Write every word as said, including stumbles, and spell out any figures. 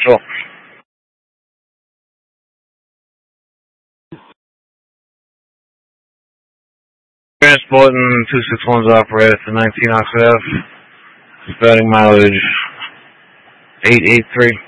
Central. Transporting two sixty-one's operator to nineteen Oxford Avenue. Starting mileage eight eight three.